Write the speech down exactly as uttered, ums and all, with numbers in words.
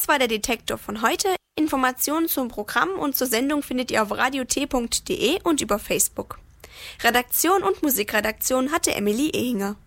Das war der Detektor von heute. Informationen zum Programm und zur Sendung findet ihr auf radiot punkt de und über Facebook. Redaktion und Musikredaktion hatte Emily Ehinger.